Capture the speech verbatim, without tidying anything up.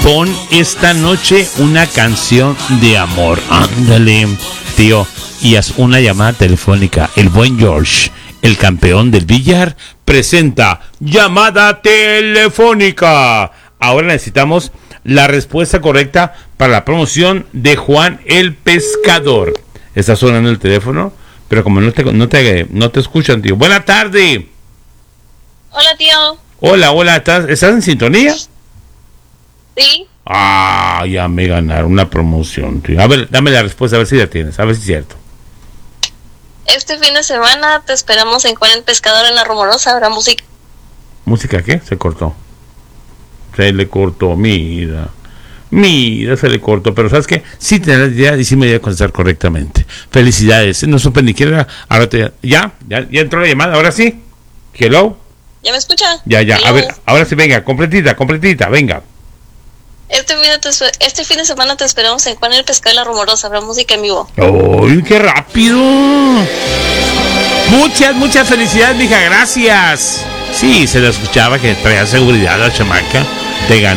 Pon esta noche una canción de amor. Ándale, tío. Y haz una llamada telefónica. El buen George, el campeón del billar, presenta llamada telefónica. Ahora necesitamos la respuesta correcta para la promoción de Juan el Pescador. Está sonando el teléfono, pero como no te, no te, no te escuchan, tío. Buena tarde. Hola, tío. Hola, hola. ¿Estás, ¿estás en sintonía? Sí. Ah, ya me ganaron una promoción, tío. A ver, dame la respuesta, a ver si la tienes, a ver si es cierto. Este fin de semana te esperamos en Juan el Pescador en La Rumorosa. Habrá música. ¿Música qué? Se cortó. Se le cortó, mira. Mira, se le cortó. Pero ¿sabes qué? Sí tenés idea y sí me iba a contestar correctamente. Felicidades. No supe ni quién era. Ahora te... ¿Ya? ¿Ya? ¿Ya entró la llamada? ¿Ahora sí? ¿Hello? ¿Ya me escucha? Ya, ya. Hello. A ver, ahora sí, venga. Completita, completita. Venga. Este fin, de te, este fin de semana te esperamos en Juan el Pescador en La Rumorosa. Habrá música en vivo. ¡Uy, qué rápido! Muchas, muchas felicidades, mija. Gracias. Sí, se le escuchaba que traía seguridad a la chamaca. Te ganó.